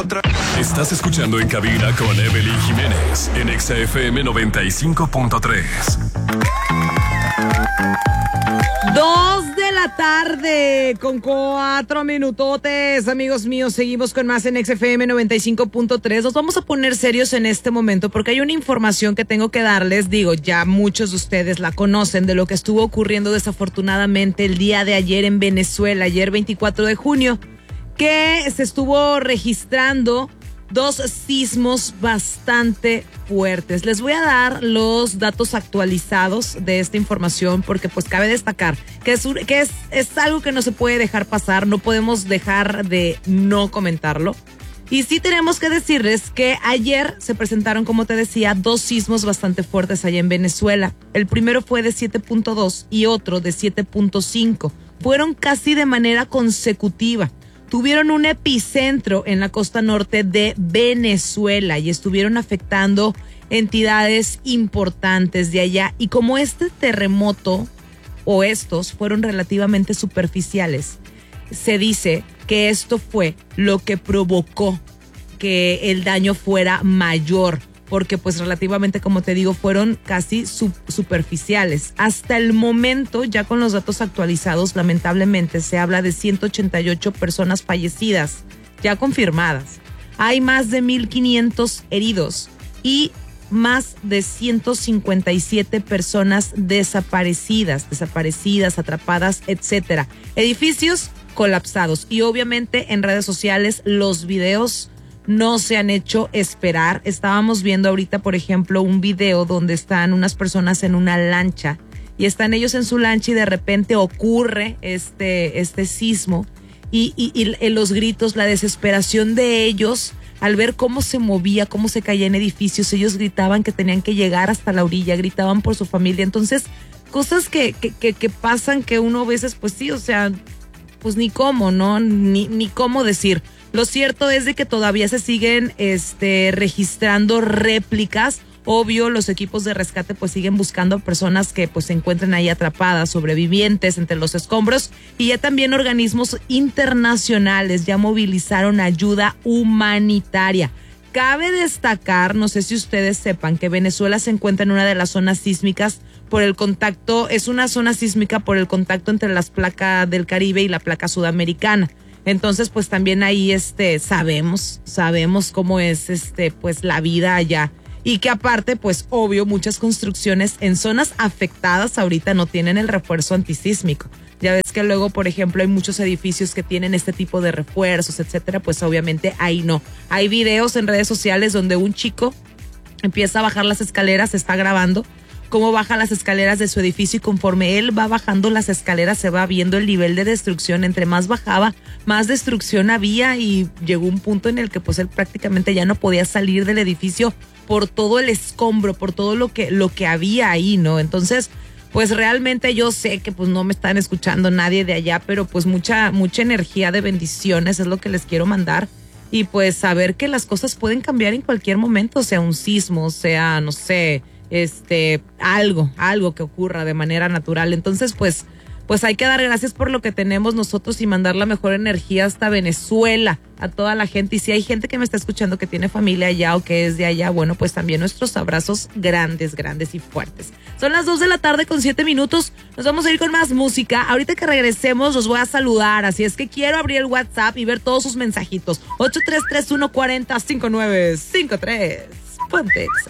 Estás escuchando En Cabina con Evelyn Jiménez en Exa FM 95.3. 2 de la tarde con 4 minutotes, amigos míos. Seguimos con más en XFM 95.3. Nos vamos a poner serios en este momento porque hay una información que tengo que darles. Digo, ya muchos de ustedes la conocen, de lo que estuvo ocurriendo desafortunadamente el día de ayer en Venezuela, ayer 24 de junio, que se estuvo registrando 2 sismos bastante fuertes. Les voy a dar los datos actualizados de esta información porque pues cabe destacar que es algo que no se puede dejar pasar, no podemos dejar de no comentarlo. Y sí tenemos que decirles que ayer se presentaron, como te decía, 2 sismos bastante fuertes allá en Venezuela. El primero fue de 7.2 y otro de 7.5. Fueron casi de manera consecutiva. Tuvieron un epicentro en la costa norte de Venezuela y estuvieron afectando entidades importantes de allá. Y como este terremoto o estos fueron relativamente superficiales, se dice que esto fue lo que provocó que el daño fuera mayor, porque pues relativamente, como te digo, fueron casi superficiales. Hasta el momento, ya con los datos actualizados, lamentablemente se habla de 188 personas fallecidas, ya confirmadas. Hay más de 1,500 heridos y más de 157 personas desaparecidas, atrapadas, etcétera. Edificios colapsados y obviamente en redes sociales los videos no se han hecho esperar. Estábamos viendo ahorita, por ejemplo, un video donde están unas personas en una lancha y están ellos en su lancha y de repente ocurre este sismo y los gritos, la desesperación de ellos al ver cómo se movía, cómo se caía en edificios. Ellos gritaban que tenían que llegar hasta la orilla, gritaban por su familia. Entonces, cosas que pasan que uno a veces, pues sí, o sea, pues ni cómo, ¿no? Ni cómo decir. Lo cierto es de que todavía se siguen registrando réplicas. Obvio, los equipos de rescate pues siguen buscando personas que pues se encuentren ahí atrapadas, sobrevivientes entre los escombros, y ya también organismos internacionales ya movilizaron ayuda humanitaria. Cabe destacar, no sé si ustedes sepan, que Venezuela se encuentra en una de las zonas sísmicas por el contacto, es una zona sísmica por el contacto entre las placas del Caribe y la placa sudamericana. Entonces, pues también ahí sabemos cómo es pues la vida allá. Y que aparte, pues obvio, muchas construcciones en zonas afectadas ahorita no tienen el refuerzo antisísmico. Ya ves que luego, por ejemplo, hay muchos edificios que tienen este tipo de refuerzos, etcétera, pues obviamente ahí no. Hay videos en redes sociales donde un chico empieza a bajar las escaleras, se está grabando cómo baja las escaleras de su edificio y conforme él va bajando las escaleras se va viendo el nivel de destrucción. Entre más bajaba, más destrucción había y llegó un punto en el que pues él prácticamente ya no podía salir del edificio por todo el escombro, por todo lo que había ahí, ¿no? Entonces, pues realmente yo sé que pues no me están escuchando nadie de allá, pero pues mucha energía de bendiciones es lo que les quiero mandar. Y pues saber que las cosas pueden cambiar en cualquier momento, sea un sismo, sea, no sé, algo que ocurra de manera natural. Entonces, pues hay que dar gracias por lo que tenemos nosotros y mandar la mejor energía hasta Venezuela, a toda la gente. Y si hay gente que me está escuchando que tiene familia allá o que es de allá, bueno, pues también nuestros abrazos grandes y fuertes. Son las 2 de la tarde con 7 minutos. Nos vamos a ir con más música. Ahorita que regresemos los voy a saludar, así es que quiero abrir el WhatsApp y ver todos sus mensajitos. 8331405953. Ponte Exa.